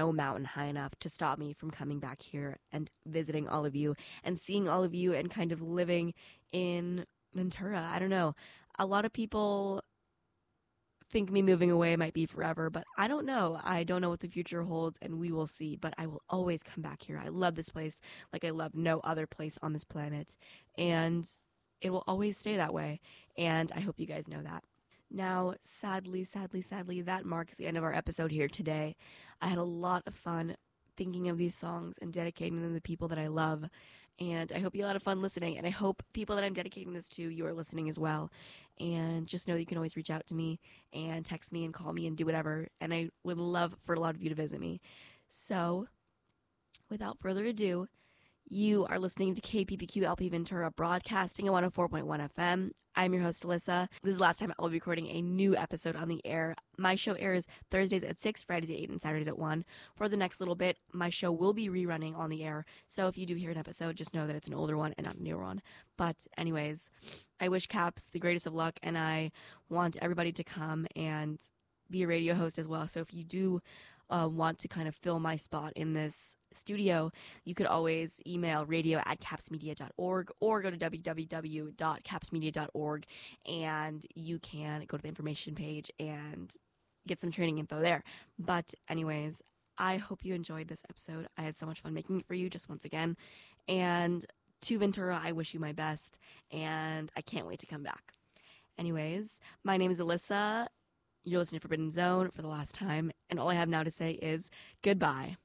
no mountain high enough to stop me from coming back here and visiting all of you and seeing all of you and kind of living in Ventura. I don't know. A lot of people think me moving away might be forever, but I don't know. I don't know what the future holds, and we will see. But I will always come back here. I love this place like I love no other place on this planet, and it will always stay that way. And I hope you guys know that. Now, sadly, that marks the end of our episode here today. I had a lot of fun thinking of these songs and dedicating them to the people that I love. And I hope you had a lot of fun listening. And I hope people that I'm dedicating this to, you are listening as well. And just know that you can always reach out to me and text me and call me and do whatever. And I would love for a lot of you to visit me. So, without further ado, you are listening to KPPQ LP Ventura broadcasting at 104.1 FM. I'm your host, Alyssa. This is the last time I will be recording a new episode on the air. My show airs Thursdays at 6, Fridays at 8, and Saturdays at 1. For the next little bit, my show will be rerunning on the air. So if you do hear an episode, just know that it's an older one and not a newer one. But anyways, I wish Caps the greatest of luck, and I want everybody to come and be a radio host as well. So if you do want to kind of fill my spot in this studio, you could always email radio@capsmedia.org or go to www.capsmedia.org, and you can go to the information page and get some training info there. But anyways, I hope you enjoyed this episode. I had so much fun making it for you just once again. And to Ventura, I wish you my best, and I can't wait to come back. Anyways, my name is Alyssa. You're listening to Forbidden Zone for the last time, and all I have now to say is goodbye.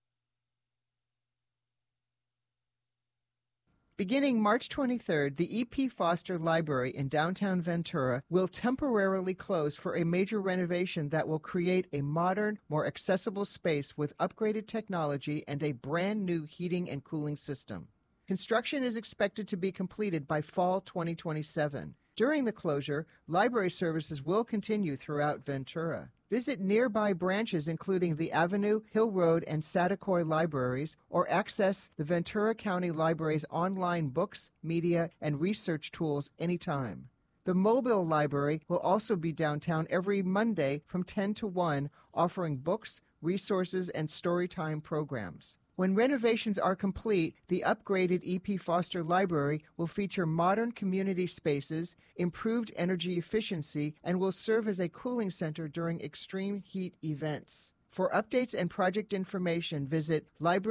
Beginning March 23rd, the E.P. Foster Library in downtown Ventura will temporarily close for a major renovation that will create a modern, more accessible space with upgraded technology and a brand new heating and cooling system. Construction is expected to be completed by fall 2027. During the closure, library services will continue throughout Ventura. Visit nearby branches including the Avenue, Hill Road, and Saticoy libraries, or access the Ventura County Library's online books, media, and research tools anytime. The Mobile Library will also be downtown every Monday from 10 to 1, offering books, resources, and storytime programs. When renovations are complete, the upgraded E.P. Foster Library will feature modern community spaces, improved energy efficiency, and will serve as a cooling center during extreme heat events. For updates and project information, visit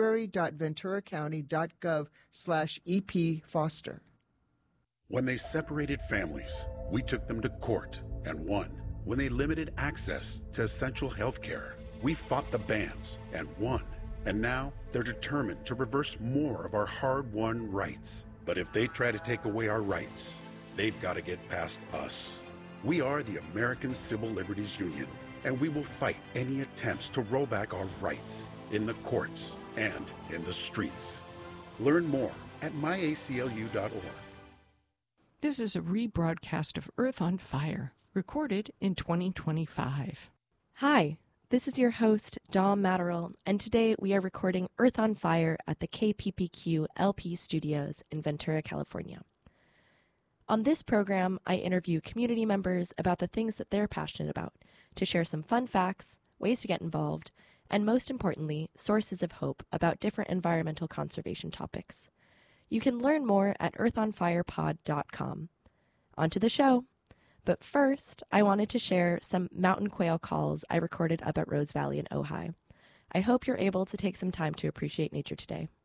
library.venturacounty.gov/EPFoster. When they separated families, we took them to court and won. When they limited access to essential health care, we fought the bans and won. And now they're determined to reverse more of our hard-won rights. But if they try to take away our rights, they've got to get past us. We are the American Civil Liberties Union, and we will fight any attempts to roll back our rights in the courts and in the streets. Learn more at myaclu.org. This is a rebroadcast of Earth on Fire, recorded in 2025. Hi. This is your host, Dom Matterall, and today we are recording Earth on Fire at the KPPQ LP Studios in Ventura, California. On this program, I interview community members about the things that they're passionate about, to share some fun facts, ways to get involved, and most importantly, sources of hope about different environmental conservation topics. You can learn more at earthonfirepod.com. On to the show! But first, I wanted to share some mountain quail calls I recorded up at Rose Valley in Ojai. I hope you're able to take some time to appreciate nature today.